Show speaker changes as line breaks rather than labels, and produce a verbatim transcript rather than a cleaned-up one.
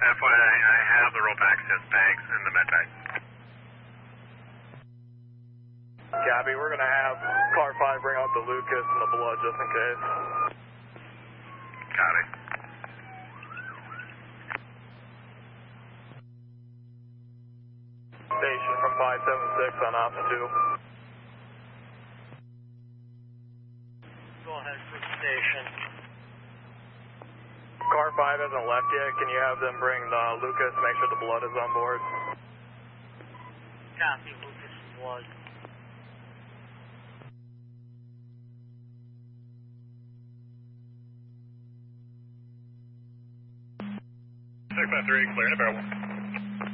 F Y I, I have the rope access bags in the med bag.
Gabby, we're going to have car five bring out the Lucas and the blood just in case.
Got it.
Station from five seven six on ops two.
Go ahead for station.
Car five hasn't left yet. Can you have them bring the Lucas, make sure the blood is on board?
Copy, Lucas and blood.
six five three, clear to barrel.